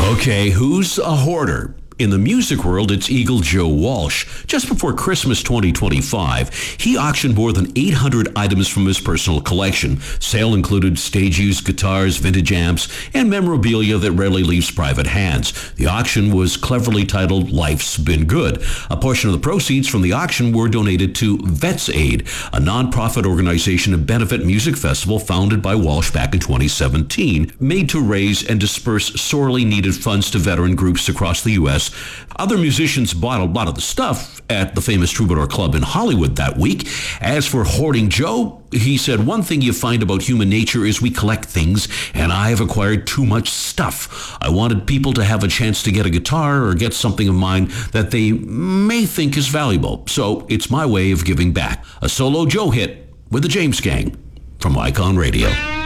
Okay, who's a hoarder? In the music world, it's Eagle Joe Walsh. Just before Christmas 2025, he auctioned more than 800 items from his personal collection. Sale included stage-used guitars, vintage amps, and memorabilia that rarely leaves private hands. The auction was cleverly titled Life's Been Good. A portion of the proceeds from the auction were donated to Vets Aid, a non-profit organization and benefit music festival founded by Walsh back in 2017, made to raise and disperse sorely needed funds to veteran groups across the U.S. Other musicians bought a lot of the stuff at the famous Troubadour Club in Hollywood that week. As for Hoarding Joe, he said, "One thing you find about human nature is we collect things, and I have acquired too much stuff. I wanted people to have a chance to get a guitar or get something of mine that they may think is valuable. So it's my way of giving back." A solo Joe hit with the James Gang from Icon Radio.